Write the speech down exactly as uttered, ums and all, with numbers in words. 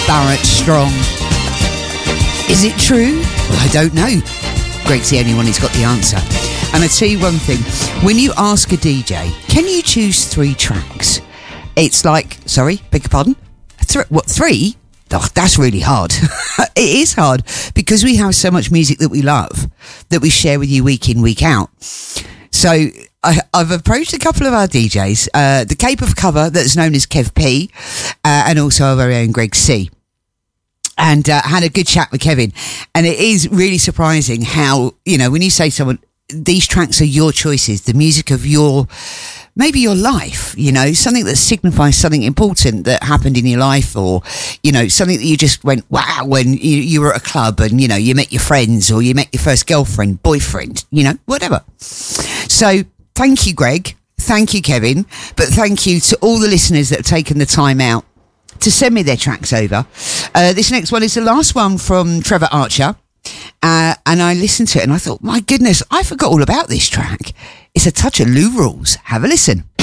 Barrett Strong. Is it true? Well, I don't know. Greg's the only one who's got the answer. And I tell you one thing, when you ask a D J, can you choose three tracks? It's like, sorry, beg your pardon? Th- what, three? Oh, that's really hard. It is hard because we have so much music that we love that we share with you week in, week out. So I, I've approached a couple of our D Js, uh, the Cape of Cover that's known as Kev P, uh, and also our very own Greg C. And uh, had a good chat with Kevin. And it is really surprising how, you know, when you say to someone, these tracks are your choices, the music of your, maybe your life, you know, something that signifies something important that happened in your life, or, you know, something that you just went, wow, when you, you were at a club and, you know, you met your friends or you met your first girlfriend, boyfriend, you know, whatever. So thank you, Greg. Thank you, Kevin. But thank you to all the listeners that have taken the time out to send me their tracks over. Uh, this next one is the last one from Trevor Archer. Uh, and I listened to it and I thought, my goodness, I forgot all about this track. It's a touch of Lou Rawls. Have a listen.